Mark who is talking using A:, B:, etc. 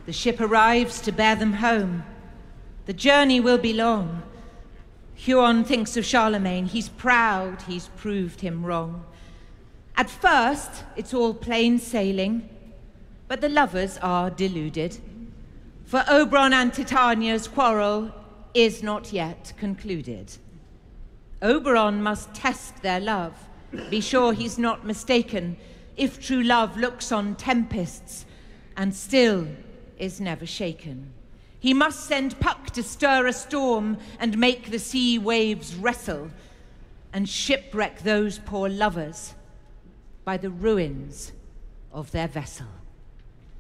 A: The ship arrives to bear them home. The journey will be long. Huon thinks of Charlemagne. He's proud he's proved him wrong. At first, it's all plain sailing, but the lovers are deluded. For Oberon and Titania's quarrel is not yet concluded. Oberon must test their love, be sure he's not mistaken, if true love looks on tempests and still is never shaken. He must send Puck to stir a storm and make the sea waves wrestle and shipwreck those poor lovers by the ruins of their vessel.